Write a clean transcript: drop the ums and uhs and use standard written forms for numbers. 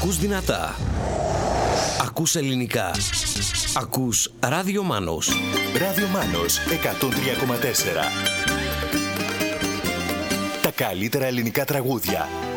Ακούς δυνατά. Ακούς ελληνικά. Ακούς Ράδιο Μάνος. Ράδιο Μάνος 103,4. Τα καλύτερα ελληνικά τραγούδια.